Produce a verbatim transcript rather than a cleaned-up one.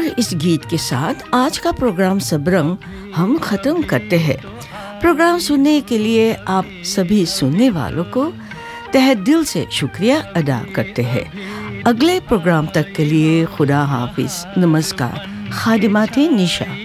इस गीत के साथ आज का प्रोग्राम सबरंग हम ख़त्म करते हैं। प्रोग्राम सुनने के लिए आप सभी सुनने वालों को तहे दिल से शुक्रिया अदा करते हैं। अगले प्रोग्राम तक के लिए खुदा हाफिज, नमस्कार। खादिमाते निशा।